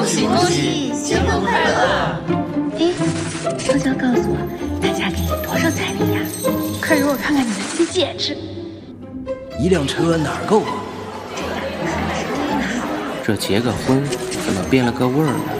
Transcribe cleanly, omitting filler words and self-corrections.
喜恭喜，新婚快乐！ 哎，悄悄告诉我，大家给你多少彩礼呀？快给我看看你的新戒指。 一辆车哪儿够啊？ 这结个婚怎么变了个味儿呢？